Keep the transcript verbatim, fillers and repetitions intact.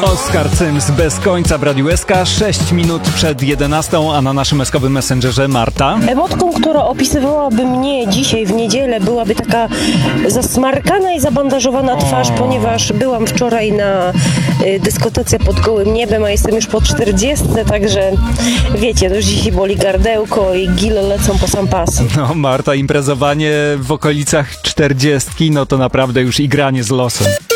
Oskar Cyms bez końca w Radiu S K, sześć minut przed jedenastą, a na naszym eskowym messengerze Marta. Emotką, która opisywałaby mnie dzisiaj w niedzielę, byłaby taka zasmarkana i zabandażowana twarz, ponieważ byłam wczoraj na y, dyskotece pod gołym niebem, a jestem już po czterdziestce, także wiecie, już dzisiaj boli gardełko i gile lecą po sam pas. No Marta, imprezowanie w okolicach czterdziestki, no to naprawdę już igranie z losem.